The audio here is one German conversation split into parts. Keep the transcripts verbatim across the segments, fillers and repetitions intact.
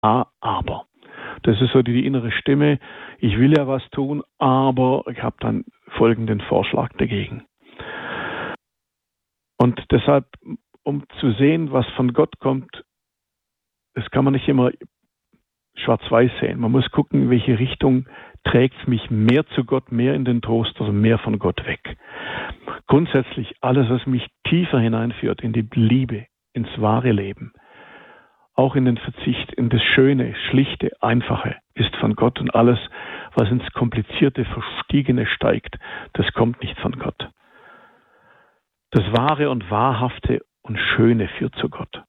aber. Das ist so die, die innere Stimme, ich will ja was tun, aber ich habe dann folgenden Vorschlag dagegen. Und deshalb, um zu sehen, was von Gott kommt, das kann man nicht immer schwarz-weiß sehen. Man muss gucken, in welche Richtung trägt es mich mehr zu Gott, mehr in den Trost oder mehr von Gott weg. Grundsätzlich alles, was mich tiefer hineinführt in die Liebe, ins wahre Leben, auch in den Verzicht, in das Schöne, Schlichte, Einfache, ist von Gott. Und alles, was ins Komplizierte, Verstiegene steigt, das kommt nicht von Gott. Das Wahre und Wahrhafte und Schöne führt zu Gott.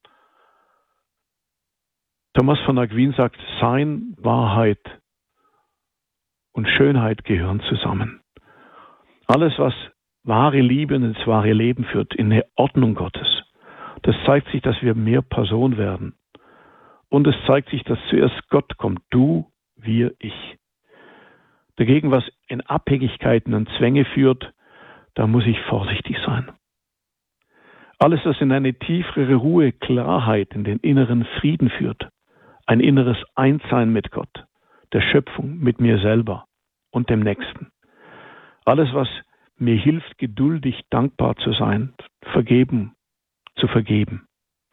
Thomas von Aquin sagt, Sein, Wahrheit und Schönheit gehören zusammen. Alles, was wahre Liebe und ins wahre Leben führt, in eine Ordnung Gottes. Das zeigt sich, dass wir mehr Person werden. Und es zeigt sich, dass zuerst Gott kommt. Du, wir, ich. Dagegen, was in Abhängigkeiten und Zwänge führt, da muss ich vorsichtig sein. Alles, was in eine tiefere Ruhe, Klarheit, in den inneren Frieden führt, ein inneres Einssein mit Gott, der Schöpfung, mit mir selber und dem Nächsten. Alles, was mir hilft, geduldig, dankbar zu sein, vergeben, zu vergeben.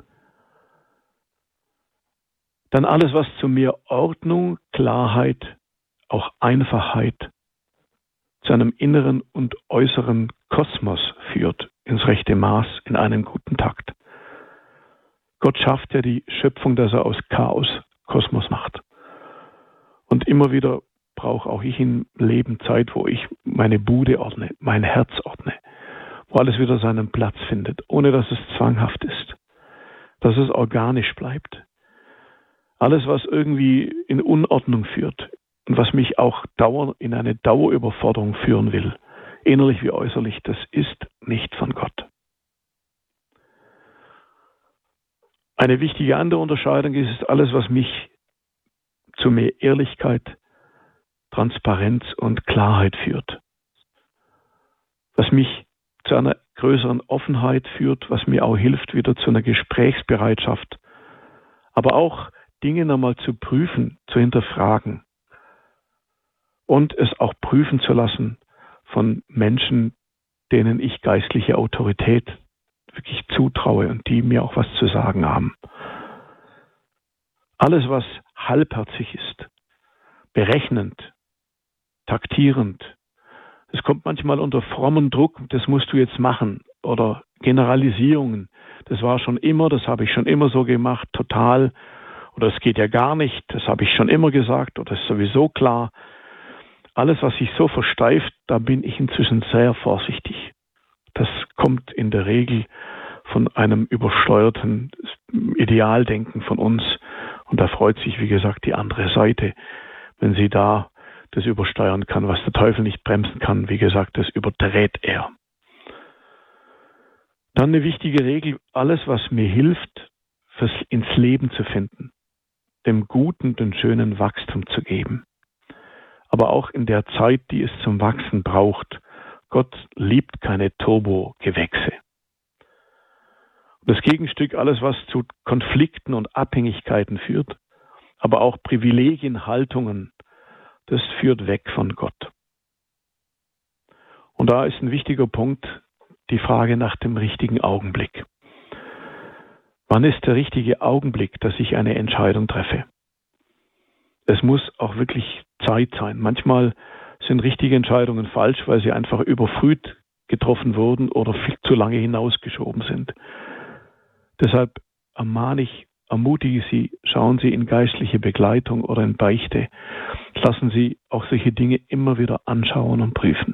Dann alles, was zu mehr Ordnung, Klarheit, auch Einfachheit, zu einem inneren und äußeren Kosmos führt, ins rechte Maß, in einem guten Takt. Gott schafft ja die Schöpfung, dass er aus Chaos Kosmos macht. Und immer wieder brauche auch ich im Leben Zeit, wo ich meine Bude ordne, mein Herz ordne, wo alles wieder seinen Platz findet, ohne dass es zwanghaft ist, dass es organisch bleibt. Alles, was irgendwie in Unordnung führt und was mich auch dauer, in eine Dauerüberforderung führen will, innerlich wie äußerlich, das ist nicht von Gott. Eine wichtige andere Unterscheidung ist, alles, was mich zu mehr Ehrlichkeit, Transparenz und Klarheit führt. Was mich zu einer größeren Offenheit führt, was mir auch hilft, wieder zu einer Gesprächsbereitschaft, aber auch Dinge nochmal zu prüfen, zu hinterfragen und es auch prüfen zu lassen von Menschen, denen ich geistliche Autorität wirklich zutraue und die mir auch was zu sagen haben. Alles, was halbherzig ist, berechnend, taktierend, es kommt manchmal unter frommen Druck, das musst du jetzt machen, oder Generalisierungen, das war schon immer, das habe ich schon immer so gemacht, total, oder es geht ja gar nicht, das habe ich schon immer gesagt, oder ist sowieso klar. Alles, was sich so versteift, da bin ich inzwischen sehr vorsichtig. Das kommt in der Regel von einem übersteuerten Idealdenken von uns. Und da freut sich, wie gesagt, die andere Seite, wenn sie da das übersteuern kann. Was der Teufel nicht bremsen kann, wie gesagt, das überdreht er. Dann eine wichtige Regel, alles, was mir hilft, fürs ins Leben zu finden, dem guten und schönen Wachstum zu geben. Aber auch in der Zeit, die es zum Wachsen braucht. Gott liebt keine Turbogewächse. Das Gegenstück, alles, was zu Konflikten und Abhängigkeiten führt, aber auch Privilegien, Haltungen, das führt weg von Gott. Und da ist ein wichtiger Punkt, die Frage nach dem richtigen Augenblick. Wann ist der richtige Augenblick, dass ich eine Entscheidung treffe? Es muss auch wirklich Zeit sein. Manchmal sind richtige Entscheidungen falsch, weil sie einfach überfrüht getroffen wurden oder viel zu lange hinausgeschoben sind. Deshalb ermahne ich, ermutige Sie, schauen Sie in geistliche Begleitung oder in Beichte. Lassen Sie auch solche Dinge immer wieder anschauen und prüfen.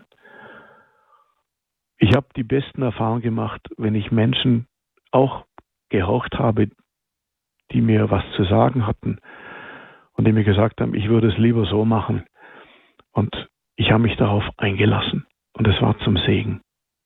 Ich habe die besten Erfahrungen gemacht, wenn ich Menschen auch gehorcht habe, die mir was zu sagen hatten und die mir gesagt haben, ich würde es lieber so machen. Und ich habe mich darauf eingelassen und es war zum Segen.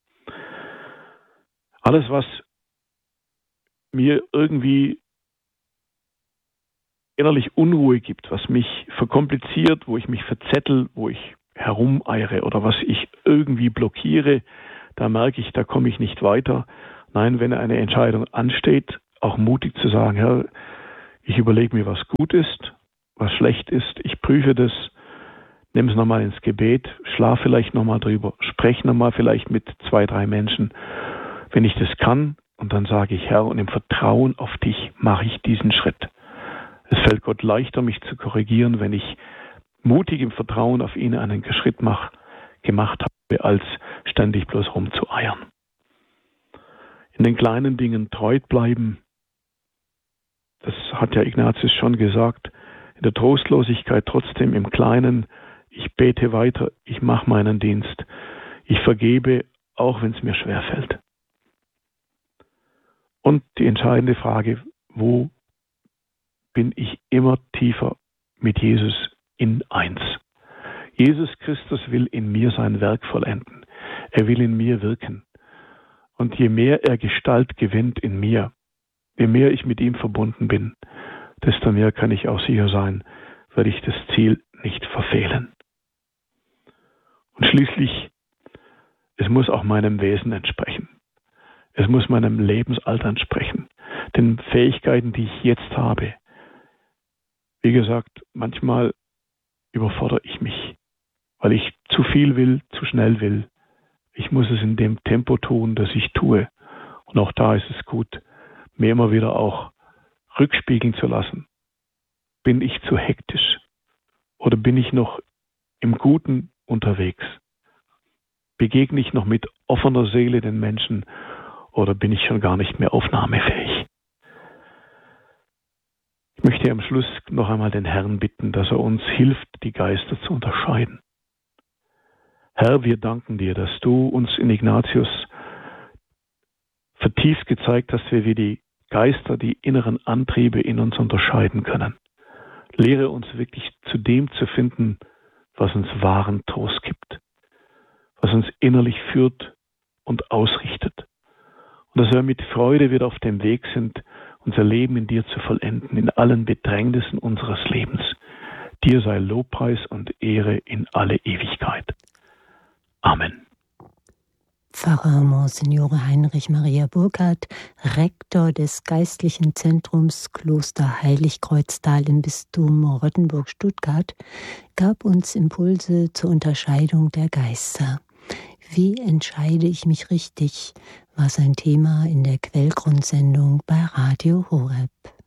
Alles, was mir irgendwie innerlich Unruhe gibt, was mich verkompliziert, wo ich mich verzettel, wo ich herumeiere oder was ich irgendwie blockiere, da merke ich, da komme ich nicht weiter. Nein, wenn eine Entscheidung ansteht, auch mutig zu sagen, Herr, Ich überlege mir, was gut ist, was schlecht ist. Ich prüfe das, nehme es nochmal ins Gebet, schlafe vielleicht nochmal drüber, spreche nochmal vielleicht mit zwei, drei Menschen, wenn ich das kann. Und dann sage ich, Herr, und im Vertrauen auf dich mache ich diesen Schritt. Es fällt Gott leichter, mich zu korrigieren, wenn ich mutig im Vertrauen auf ihn einen Schritt mach, gemacht habe, als ständig bloß rumzueiern. In den kleinen Dingen treu bleiben, das hat ja Ignatius schon gesagt, in der Trostlosigkeit trotzdem im Kleinen, ich bete weiter, ich mache meinen Dienst, ich vergebe, auch wenn es mir schwerfällt. Und die entscheidende Frage, wo bin ich immer tiefer mit Jesus in eins? Jesus Christus will in mir sein Werk vollenden. Er will in mir wirken. Und je mehr er Gestalt gewinnt in mir, je mehr ich mit ihm verbunden bin, desto mehr kann ich auch sicher sein, werde ich das Ziel nicht verfehlen. Und schließlich, es muss auch meinem Wesen entsprechen. Es muss meinem Lebensalter entsprechen. Den Fähigkeiten, die ich jetzt habe. Wie gesagt, manchmal überfordere ich mich, weil ich zu viel will, zu schnell will. Ich muss es in dem Tempo tun, das ich tue. Und auch da ist es gut, mir immer wieder auch rückspiegeln zu lassen. Bin ich zu hektisch? Oder bin ich noch im Guten unterwegs? Begegne ich noch mit offener Seele den Menschen oder bin ich schon gar nicht mehr aufnahmefähig? Ich möchte am Schluss noch einmal den Herrn bitten, dass er uns hilft, die Geister zu unterscheiden. Herr, wir danken dir, dass du uns in Ignatius vertieft gezeigt hast, wie wir die Geister, die inneren Antriebe in uns unterscheiden können. Lehre uns wirklich zu dem zu finden, was uns wahren Trost gibt, was uns innerlich führt und ausrichtet. Und dass wir mit Freude wieder auf dem Weg sind, unser Leben in dir zu vollenden, in allen Bedrängnissen unseres Lebens. Dir sei Lobpreis und Ehre in alle Ewigkeit. Amen. Pfarrer Monsignore Heinrich Maria Burkhardt, Rektor des Geistlichen Zentrums Kloster Heiligkreuztal im Bistum Rottenburg-Stuttgart, gab uns Impulse zur Unterscheidung der Geister. Wie entscheide ich mich richtig, war sein Thema in der Quellgrundsendung bei Radio Horeb.